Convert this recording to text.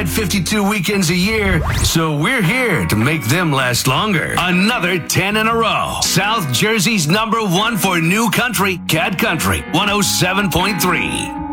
get 52 weekends a year, so we're here to make them last longer. Another 10 in a row. South Jersey's #1 for new country, Cat Country 107.3.